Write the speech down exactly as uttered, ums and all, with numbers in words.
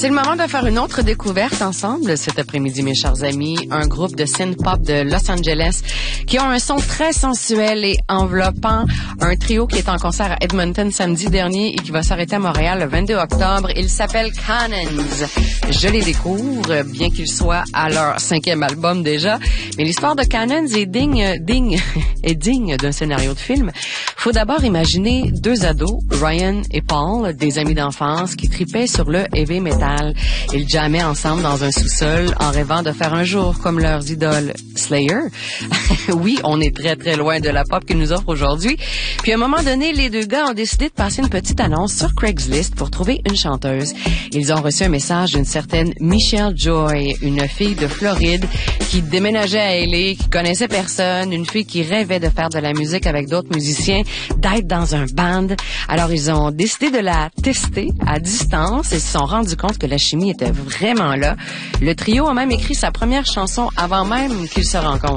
C'est le moment de faire une autre découverte ensemble cet après-midi, mes chers amis. Un groupe de synth-pop de Los Angeles qui ont un son très sensuel et enveloppant. Un trio qui est en concert à Edmonton samedi dernier et qui va s'arrêter à Montréal le vingt-deux octobre. Il s'appelle Cannons. Je les découvre, bien qu'ils soient à leur cinquième album déjà. Mais l'histoire de Cannons est digne, digne, est digne d'un scénario de film. Faut d'abord imaginer deux ados, Ryan et Paul, des amis d'enfance qui tripaient sur le heavy metal. Ils jammaient ensemble dans un sous-sol en rêvant de faire un jour comme leurs idoles Slayer. Oui, on est très très loin de la pop qu'ils nous offrent aujourd'hui. Puis à un moment donné, les deux gars ont décidé de passer une petite annonce sur Craigslist pour trouver une chanteuse. Ils ont reçu un message d'une certaine Michelle Joy, une fille de Floride qui déménageait à L A, qui connaissait personne, une fille qui rêvait de faire de la musique avec d'autres musiciens, d'être dans un band. Alors ils ont décidé de la tester à distance et se sont rendus compte que la chimie était vraiment là. Le trio a même écrit sa première chanson avant même qu'ils se rencontrent.